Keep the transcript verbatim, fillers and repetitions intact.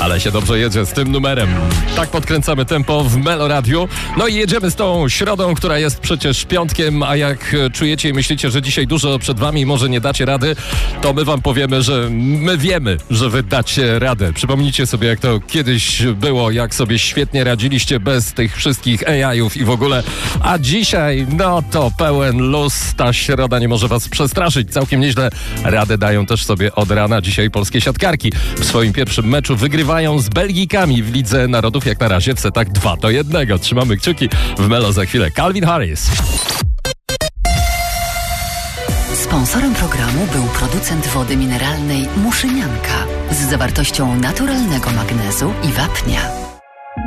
Ale się dobrze jedzie z tym numerem. Tak podkręcamy tempo w Melo Radiu. No i jedziemy z tą środą, która jest przecież piątkiem, a jak czujecie i myślicie, że dzisiaj dużo przed wami i może nie dacie rady, to my wam powiemy, że my wiemy, że wy dacie radę. Przypomnijcie sobie, jak to kiedyś było, jak sobie świetnie radziliście bez tych wszystkich A I-ów i w ogóle. A dzisiaj, no to pełen luz. Ta środa nie może was przestraszyć. Całkiem nieźle radę dają też sobie od rana dzisiaj polskie siatkarki. W swoim pierwszym meczu wygrywają z Belgikami w Lidze Narodów, jak na razie w setach dwa do jednego. Trzymamy kciuki. W Melo za chwilę Calvin Harris. Sponsorem programu był producent wody mineralnej Muszynianka z zawartością naturalnego magnezu i wapnia.